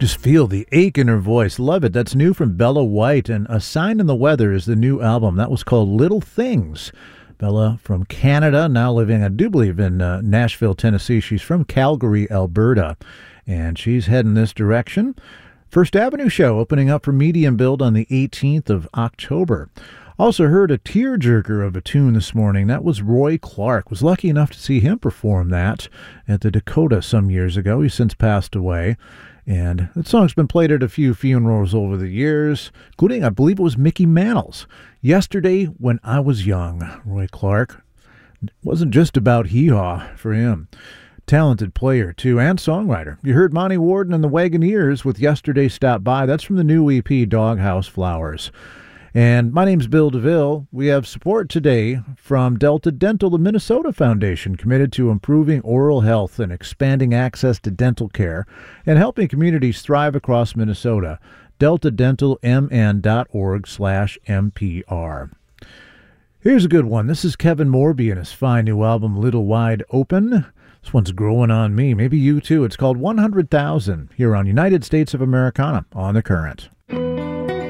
Just feel the ache in her voice. Love it. That's new from Bella White, and A Sign in the Weather is the new album. That was called Little Things. Bella from Canada, now living, I do believe, in Nashville, Tennessee. She's from Calgary, Alberta, and she's heading this direction. First Avenue show opening up for Medium Build on the 18th of October. Also heard a tearjerker of a tune this morning. That was Roy Clark. Was lucky enough to see him perform that at the Dakota some years ago. He's since passed away. And that song's been played at a few funerals over the years, including, I believe it was Mickey Mantle's. Yesterday When I Was Young, Roy Clark. It wasn't just about hee-haw for him. Talented player, too, and songwriter. You heard Monty Warden and the Wagoneers with Yesterday Stop By. That's from the new EP, Doghouse Flowers. And my name's Bill DeVille. We have support today from Delta Dental, the Minnesota Foundation, committed to improving oral health and expanding access to dental care and helping communities thrive across Minnesota. DeltaDentalMN.org/MPR. Here's a good one. This is Kevin Morby and his fine new album, Little Wide Open. This one's growing on me. Maybe you too. It's called 100,000 here on United States of Americana on The Current.